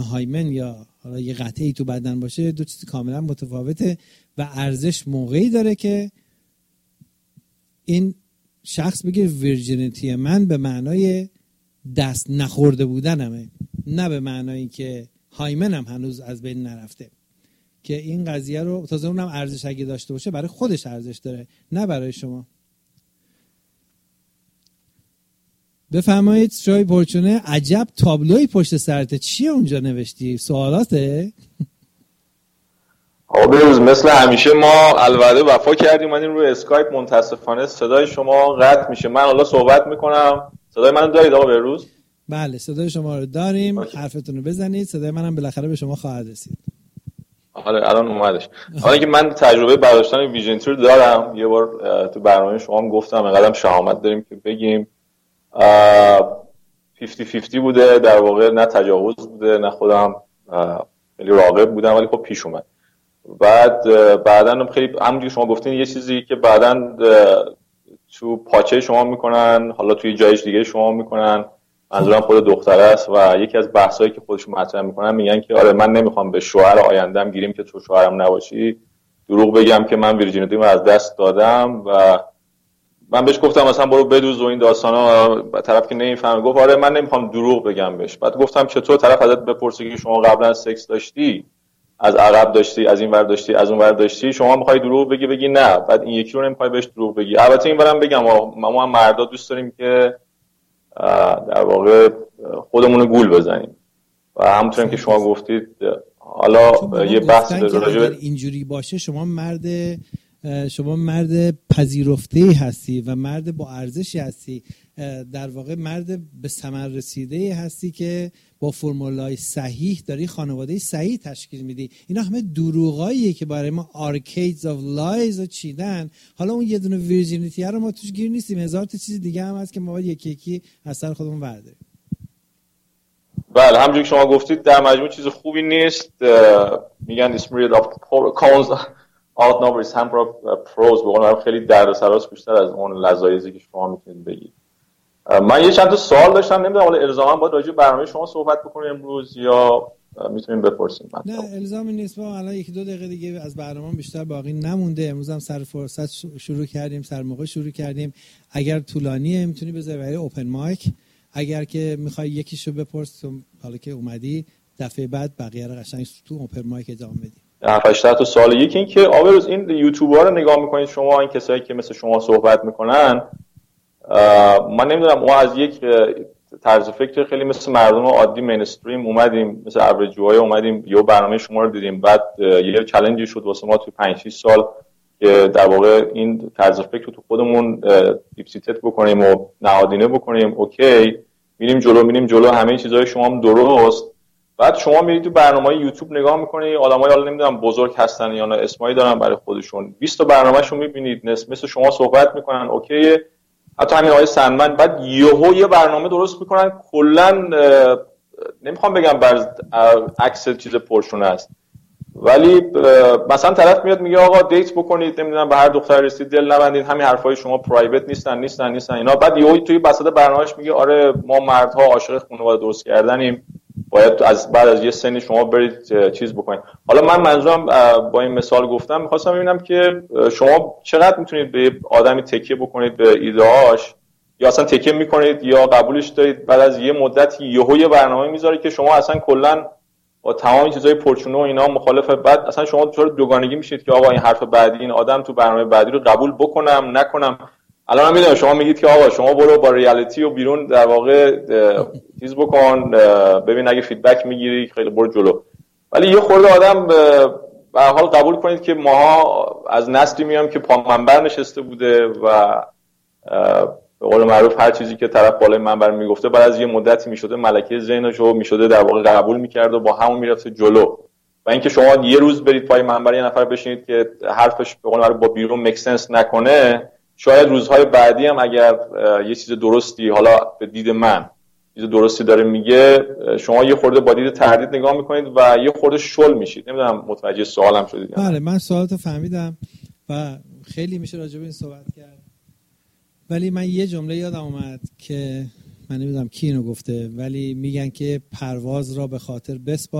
هایمن یا حالا یه قطعی تو بدن باشه دو چیز کاملا متفاوته و ارزش موقعی داره که این شخص بگه ویرجینیتی من به معنای دست نخورده بودنمه، نه به معنایی که هایمنم هنوز از بین نرفته. که این قضیه رو تازه اونم ارزش اگه داشته باشه برای خودش ارزش داره، نه برای شما. بفرمایید شای پرچونه. عجب تابلوی پشت سرته، چیه اونجا نوشتی؟ سوالاته؟ بروز مثل همیشه ما الوعده وفا کردیم. من این روی اسکایپ متاسفانه صدای شما قطع میشه. من حالا صحبت میکنم. صدای منو دارید آقا بروز؟ بله صدای شما رو داریم. حرفتون رو بزنید، صدای منم بالاخره به شما خواهد رسید. آره الان اومدش. حالا که من تجربه برداشتن ویژن تور دارم، یه بار تو برنامه شما هم گفتم اینقدرم شهامت داریم که بگیم 50-50 بوده در واقع، نه تجاوز بوده نه خودم خیلی راغب بودم ولی خب پیش اومد. بعدن خیلی همونجوری شما گفتین یه چیزی که بعدن تو پاچه شما میکنن، حالا توی جایش دیگه شما میکنن، منظورم خود دختره است و یکی از بحثایی که خودشون مطرح میکنن میگن که آره من نمیخوام به شوهر آیندهم گیریم که تو شوهرم نباشی دروغ بگم که من ویرجینیتیمو از دست دادم. و من بهش گفتم مثلا برو بدوز و این داستانا. طرف که نمیفهمه گفت آره من نمیخوام دروغ بگم بهش. بعد گفتم چطور؟ طرف ازت بپرسه که شما قبلا سکس داشتی، از عقب داشتی، از این ور داشتی، از اون ور داشتی، شما میخوای دروغ بگی نه، بعد این یکی رو نمیخوای بهش دروغ بگی. البته اینورم بگم ما هم مردا دوست داریم که در واقع خودمون رو گول بزنیم و همونطور که شما گفتید حالا یه بحث راجع اینجوری باشه شما مرد پذیرفته‌ای هستی و مرد با ارزشی هستی، در واقع مرد به ثمر رسیده‌ای هستی که با فرمولای صحیح داری خانواده صحیح تشکیل میدی. اینا همه دروغاییه که برای ما آرکیدز آف لایز رو چیدن. حالا اون یه دونه ویرجینیتی رو ما توش گیر نیستیم، هزار تا چیز دیگه هم هست که ما باید یکی یکی از سر خودمون برداریم. بله همونجوری که شما گفتید در مجموع چیز خوبی نیست. میگن اسمیرید آف کونز outnumbers هم پروز، به قول خیلی دردسراست بیشتر از اون لذایزی که شما میتونید بگید. من یه چند تا سوال داشتم، نمیدونم حالا الزاما باید راجع به برنامه شما صحبت بکنیم امروز یا میتونیم بپرسیم؟ نه الزامی نیست، ما الان 1-2 دقیقه دیگه از برنامه بیشتر باقی نمونده. امروز هم سر فرصت شروع کردیم، سر موقع شروع کردیم. اگر طولانیه میتونی بذاری برای اوپن مایک، اگر که میخوای یکیشو بپرس حالا که اومدی دفعه بعد بقیه رو قشنگ تو اوپن مایک ادامه بدیم. 7-8 تا سوال. یکی این که آبروز این یوتیوبرها رو نگاه میکنید شما، این کسایی که مثل شما صحبت میکنن، من نمیدونم ما از یک طرز فکر خیلی مثل مردم عادی مینستریم اومدیم، مثل اوریجوهای اومدیم یه برنامه شما رو دیدیم، بعد یه چالنجی شد واسه ما تو 5-6 سال که در واقع این طرز فکر رو تو خودمون دیپسیتت بکنیم و نهادینه بکنیم. اوکی میریم جلو همه چیزای شما هم درست. بعد شما میرید تو برنامه‌های یوتیوب نگاه میکنید، آدمای حالا نمیدونم بزرگ هستن یا نه اسمایی دارن برای خودشون، 20 تا برنامه‌شون میبینید مثل شما صحبت میکنن، اوکی. حتی همین آقای سندمن بعد یه برنامه درست میکنن کلا نمیخوام بگم بر عکس چیز پرشونه است، ولی مثلا طرف میاد میگه آقا دیت بکنید، نمیدونم به هر دختر رسید دل نبندید، همین حرفای شما پرایوت نیستن اینا. بعد یهو توی بساط برنامه‌اش میگه آره ما مردها عاشق خانواده درست کردنیم، باید بعد از یه سنی شما برید چیز بکنید. حالا من منظورم با این مثال گفتم می‌خواستم ببینم که شما چقدر میتونید به آدمی تکیه بکنید به ایده‌هاش، یا اصلا تکیه میکنید یا قبولش دارید بعد از یه مدتی یه برنامه میذاره که شما اصلا کلا با تمام چیزای پرچونه و اینا مخالفه، بعد اصلا شما طور دوگانگی میشید که آقا این حرف بعدی این آدم تو برنامه بعدی رو قبول بکنم نکنم. الان من میدونم شما میگید که آقا شما برو با ریالیتی و بیرون در واقع چیز بکن، ببین اگه فیدبک میگیری خیلی برو جلو، ولی یه خورده آدم به حال قبول کنید که ماها از نسلی میام که پا منبر نشسته بوده و به قول معروف هر چیزی که طرف بالای منبر میگفته بعد از یه مدتی میشده ملکه ذهنشو میشده در واقع قبول میکرد و با همون میرفته جلو. و اینکه شما یه روز برید پای منبر یه نفر بشینید که حرفش به قول معروف با بیرون میک سنس نکنه، شاید روزهای بعدی هم اگر یه چیز درستی حالا به دید من چیز درستی داره میگه، شما یه خورده با دید تردید نگاه میکنید و یه خورده شل میشید. نمیدونم متوجه سوالم شدید؟ بله من سوالتو فهمیدم و خیلی میشه راجع به این صحبت کرد، ولی من یه جمله یادم اومد که من نمیدونم کی اینو گفته، ولی میگن که پرواز را به خاطر بسپار